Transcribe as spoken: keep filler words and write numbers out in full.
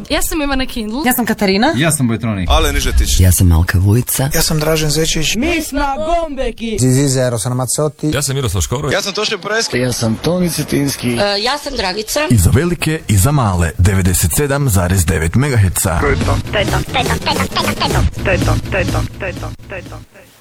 Ja sam Ivana Kindl. Ja sam Katarina. Ja sam Bojtronik. Ale Nižetić. Ja sam Malka Vujica. Ja sam Dražen Zečić. Mi smo Gombeki. Zizize, Rosana Mazzotti. Ja sam Miroslav Škoro. Ja sam Toše Preski. Ja sam Toni Cetinski. Uh, ja sam Dragica. I za velike i za male devedeset sedam zarez devet megaherca. To je to. To je to. To je to. To je to. To je to. To je to. To je to. To je to.